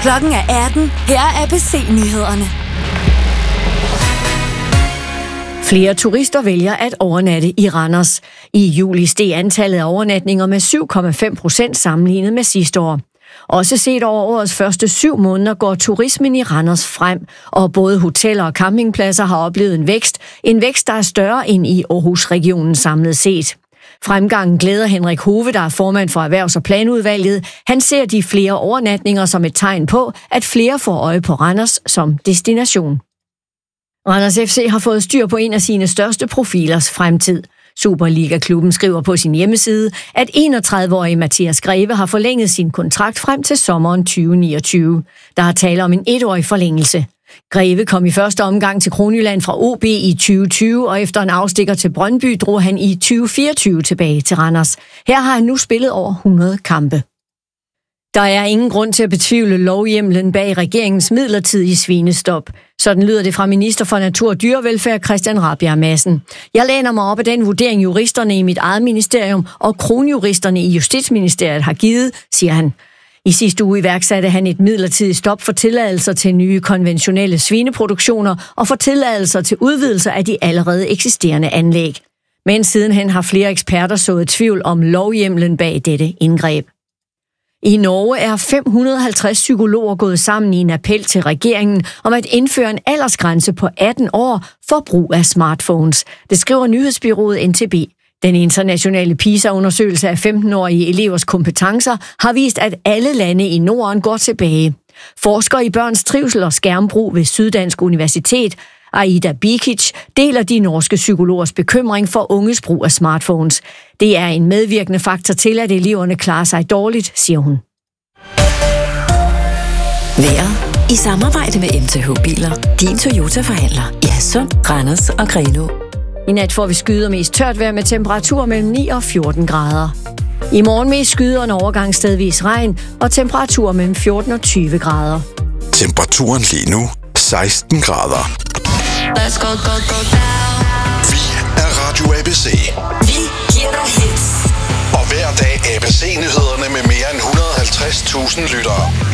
Klokken er 18. Her er ABC-nyhederne. Flere turister vælger at overnatte i Randers. I juli steg antallet af overnatninger med 7,5% sammenlignet med sidste år. Også set over årets første 7 måneder går turismen i Randers frem, og både hoteller og campingpladser har oplevet en vækst, der er større end i Aarhus-regionen samlet set. Fremgangen glæder Henrik Hove, der er formand for Erhvervs- og Planudvalget. Han ser de flere overnatninger som et tegn på, at flere får øje på Randers som destination. Randers FC har fået styr på en af sine største profilers fremtid. Superliga-klubben skriver på sin hjemmeside, at 31-årige Mathias Greve har forlænget sin kontrakt frem til sommeren 2029. Der er tale om en 1-årig forlængelse. Greve kom i første omgang til Kronjylland fra OB i 2020, og efter en afstikker til Brøndby drog han i 2024 tilbage til Randers. Her har han nu spillet over 100 kampe. Der er ingen grund til at betvivle lovhjemmelen bag regeringens midlertidige svinestop. Sådan lyder det fra minister for Natur og Dyrevelfærd Christian Rabjerg Madsen. Jeg læner mig op af den vurdering, juristerne i mit eget ministerium og kronjuristerne i Justitsministeriet har givet, siger han. I sidste uge iværksatte han et midlertidigt stop for tilladelser til nye konventionelle svineproduktioner og for tilladelser til udvidelser af de allerede eksisterende anlæg. Men sidenhen har flere eksperter sået tvivl om lovhjemmelen bag dette indgreb. I Norge er 550 psykologer gået sammen i en appel til regeringen om at indføre en aldersgrænse på 18 år for brug af smartphones. Det skriver nyhedsbureauet NTB. Den internationale PISA-undersøgelse af 15-årige elevers kompetencer har vist, at alle lande i Norden går tilbage. Forskere i børns trivsel og skærmbrug ved Syddansk Universitet, Aida Bikic, deler de norske psykologers bekymring for unges brug af smartphones. Det er en medvirkende faktor til, at eleverne klarer sig dårligt, siger hun. Vejret i samarbejde med MTH Biler. Din Toyota-forhandler i Hadsund, Randers og Grenaa. I nat får vi skyder mest tørt vejr med temperatur mellem 9 og 14 grader. I morgen mest skyder en overgang stedvis regn og temperatur mellem 14 og 20 grader. Temperaturen lige nu 16 grader. Let's go, go, go down. Vi er Radio ABC. Vi giver dig hits. Og hver dag ABC-nyhederne med mere end 150.000 lyttere.